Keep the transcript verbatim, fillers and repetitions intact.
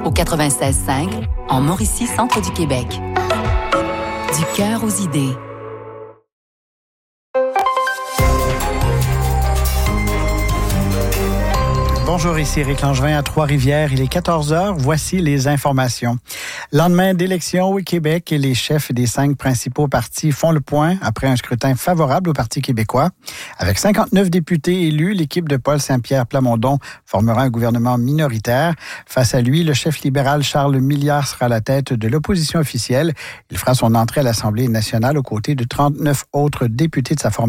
au quatre-vingt-seize cinq, en Mauricie, centre du Québec. Du cœur aux idées. Bonjour, ici Éric Langevin à Trois-Rivières. Il est quatorze heures. Voici les informations. Lendemain d'élection au Québec, les chefs des cinq principaux partis font le point après un scrutin favorable au Parti québécois. Avec cinquante-neuf députés élus, l'équipe de Paul Saint-Pierre Plamondon formera un gouvernement minoritaire. Face à lui, le chef libéral Charles Milliard sera à la tête de l'opposition officielle. Il fera son entrée à l'Assemblée nationale aux côtés de trente-neuf autres députés de sa formation.